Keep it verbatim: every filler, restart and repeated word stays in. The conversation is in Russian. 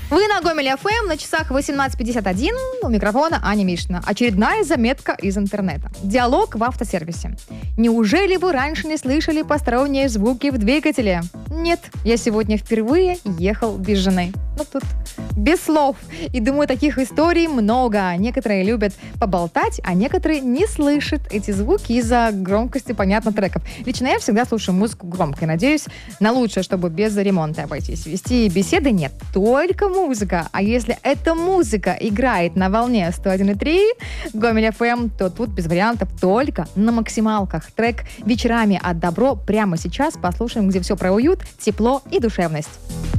Вы на Гомель эф эм, на часах восемнадцать пятьдесят один, у микрофона Аня Мишина. Очередная заметка из интернета. Диалог в автосервисе. Неужели вы раньше не слышали посторонние звуки в двигателе? Нет, я сегодня впервые ехал без жены. Ну тут без слов. И думаю, таких историй много. Некоторые любят поболтать, а некоторые не слышат эти звуки из-за громкости, понятно, треков. Лично я всегда слушаю музыку громко. И надеюсь на лучшее, чтобы без ремонта обойтись. Вести беседы нет, только музыка. А если эта музыка играет на волне сто один и три Гомель эф эм, то тут без вариантов, только на максималках. Трек «Вечерами от Добро» прямо сейчас послушаем, где все про уют, тепло и душевность.